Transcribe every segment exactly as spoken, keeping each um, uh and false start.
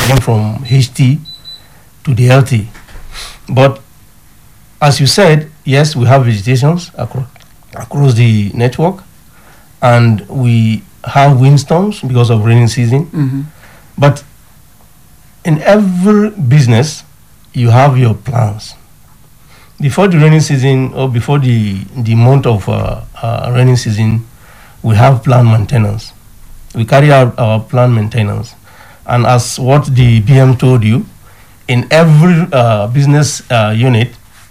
going from H T to the L T. But as you said, yes, we have visitations across, across the network, and we have windstorms because of rainy season. Mm-hmm. But in every business, you have your plans. Before the rainy season or before the, the month of uh, uh, rainy season, we have plant maintenance. We carry out our plant maintenance. And as what the B M told you, in every uh, business uh, unit,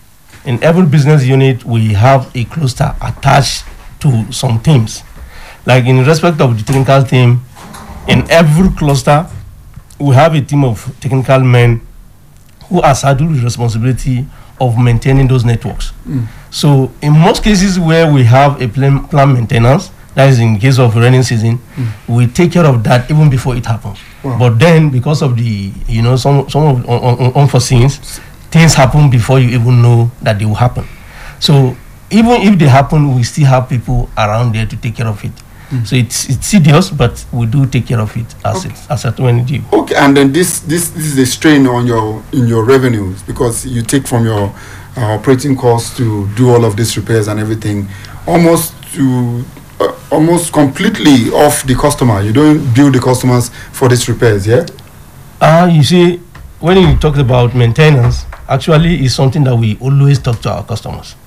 in every business unit, we have a cluster attached to some teams. Like in respect of the technical team, in every cluster, we have a team of technical men who are saddled with responsibility of maintaining those networks. Mm. So in most cases where we have a plan, plan maintenance, that is in case of rainy season, mm. we take care of that even before it happens. Wow. But then because of the, you know, some, some of un, un, unforeseen things happen before you even know that they will happen. So even if they happen, we still have people around there to take care of it. Mm. So it's it's serious, but we do take care of it as okay. it as at when it due. Okay, and then this this this is a strain on your in your revenues because you take from your uh, operating costs to do all of these repairs and everything, almost to uh, almost completely off the customer. You don't bill the customers for these repairs, yeah? Uh, you see, when you talk about maintenance, actually it's something that we always talk to our customers.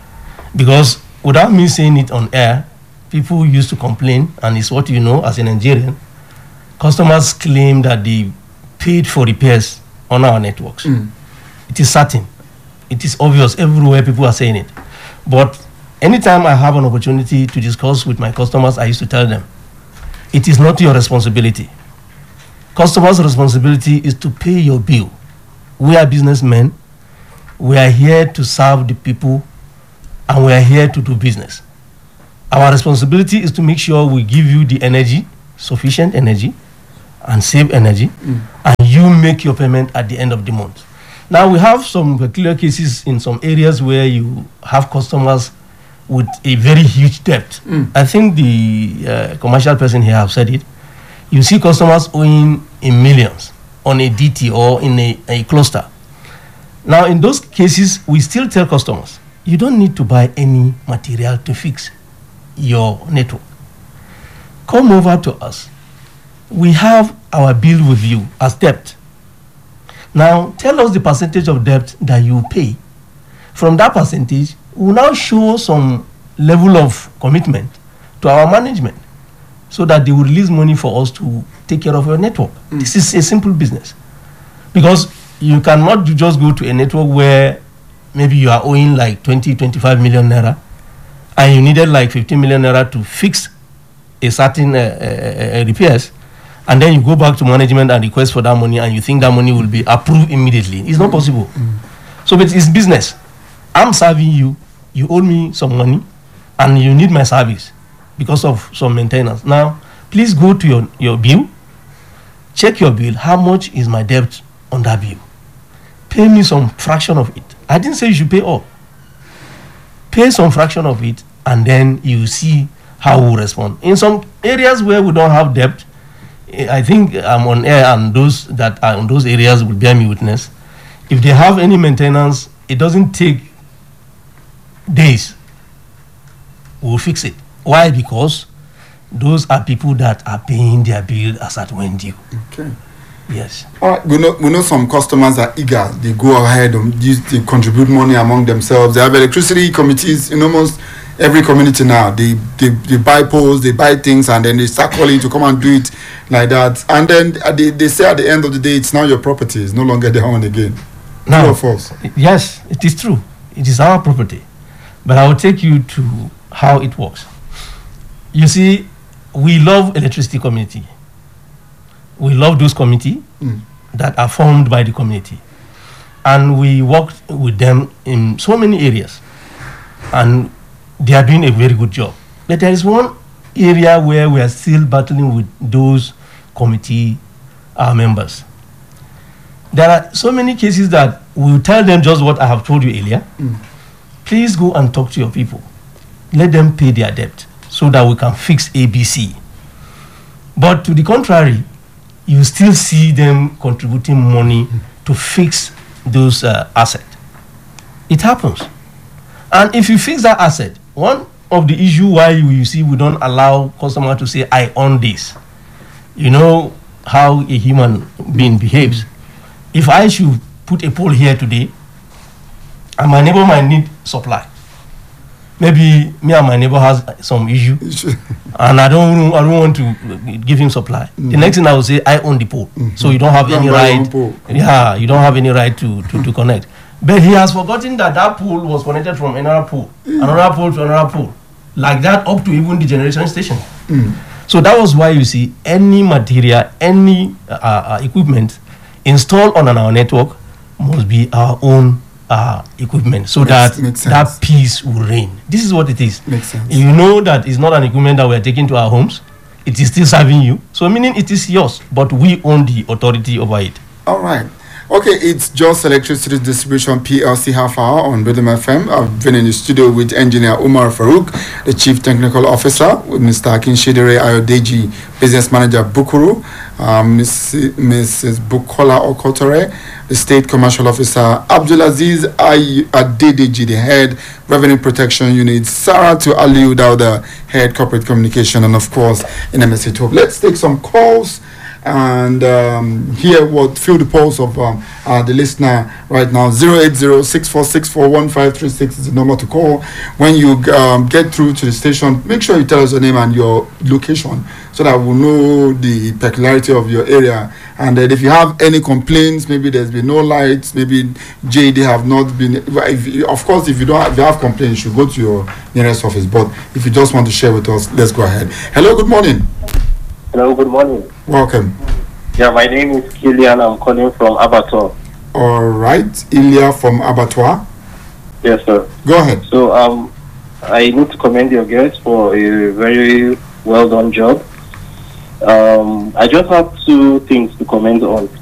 Because without me saying it on air, people used to complain, and it's what you know as a Nigerian, customers claim that they paid for repairs on our networks. Mm. It is certain. It is obvious everywhere people are saying it. But anytime I have an opportunity to discuss with my customers, I used to tell them, it is not your responsibility. Customers' responsibility is to pay your bill. We are businessmen. We are here to serve the people, and we are here to do business. Our responsibility is to make sure we give you the energy, sufficient energy, and save energy, mm. and you make your payment at the end of the month. Now, we have some peculiar cases in some areas where you have customers with a very huge debt. Mm. I think the uh, commercial person here have said it. You see customers owing in millions on a D T or in a, a cluster. Now, in those cases, we still tell customers, you don't need to buy any material to fix your network. Come over to us. We have our bill with you as debt. Now, tell us the percentage of debt that you pay. From that percentage, we'll now show some level of commitment to our management so that they will release money for us to take care of your network. Mm. This is a simple business. Because you cannot just go to a network where maybe you are owing like twenty, twenty-five million naira, and you needed like fifteen million naira to fix a certain uh, uh, uh, repairs, and then you go back to management and request for that money, and you think that money will be approved immediately. It's not possible. Mm. So but it's business. I'm serving you, you owe me some money, and you need my service because of some maintenance. Now, please go to your, your bill, check your bill, how much is my debt on that bill? Pay me some fraction of it. I didn't say you should pay all. Pay some fraction of it, and then you see how we respond. In some areas where we don't have debt, I think I'm on air, and those that are in those areas will bear me witness. If they have any maintenance, it doesn't take days. We'll fix it. Why? Because those are people that are paying their bill as at when due. Okay. Yes. All right. We know we know some customers are eager. They go ahead and use, they contribute money among themselves. They have electricity committees in almost every community now. They, they they buy poles, they buy things, and then they start calling to come and do it like that. And then they, they say at the end of the day, it's now your property. It's no longer their own again. Now, true or false? Yes, it is true. It is our property. But I will take you to how it works. You see, we love electricity community. We love those committees mm. that are formed by the community. And we work with them in so many areas. And they are doing a very good job. But there is one area where we are still battling with those committee uh, members. There are so many cases that we will tell them just what I have told you earlier. Mm. Please go and talk to your people. Let them pay their debt so that we can fix A B C. But to the contrary, you still see them contributing money to fix those uh, assets. It happens. And if you fix that asset, one of the issue why you, you see we don't allow customer to say, I own this. You know how a human being behaves. If I should put a pole here today, and my neighbor might need supply. Maybe me and my neighbor has some issue, and I don't, I don't want to give him supply. Mm-hmm. The next thing I will say, I own the pole, mm-hmm. so you don't have you any right. Yeah, you don't have any right to, to, to connect. But he has forgotten that that pole was connected from another pole, mm-hmm. another pole to another pole, like that up to even the generation station. Mm-hmm. So that was why you see any material, any uh, uh, equipment installed on our network must be our own uh, equipment, so makes, that makes that peace will reign. This is what it is. Makes sense. You know that it's not an equipment that we're taking to our homes. It is still serving you. So meaning it is yours, but we own the authority over it. All right. Okay, it's Just Electricity Distribution P L C half hour on Rhythm F M. I've been in the studio with engineer Umar Farouk, the Chief Technical Officer, with Mister Akinshidere Ayodeji, Business Manager Bukuru, um, Missus Bukola Okotore, the State Commercial Officer, Abdulaziz Adedeji, the Head Revenue Protection Unit, Sarah to Aliu Dauda, Head Corporate Communication, and of course in M S C Top. Let's take some calls and um, hear what feel the pulse of um, uh, the listener right now. Zero eight zero six four six four one five three six is the number to call. When you um, get through to the station, make sure you tell us your name and your location so that we'll know the peculiarity of your area. And uh, if you have any complaints, maybe there's been no lights, maybe J D have not been, if you, of course if you don't have, if you have complaints, you should go to your nearest office. But if you just want to share with us, let's go ahead. Hello, good morning. Hello, good morning. Welcome. Yeah, my name is Kilian. I'm calling from Abattoir. All right, Ilya from Abattoir. Yes, sir. Go ahead. So, um, I need to commend your guests for a very well done job. Um, I just have two things to comment on.